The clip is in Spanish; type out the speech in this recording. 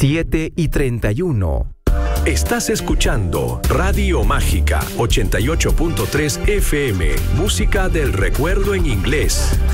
7:31. Estás escuchando Radio Mágica 88.3 FM. Música del recuerdo en inglés.